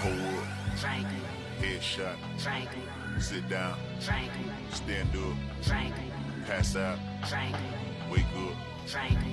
Pull up, headshot, sit down, stand up, pass out, wake up.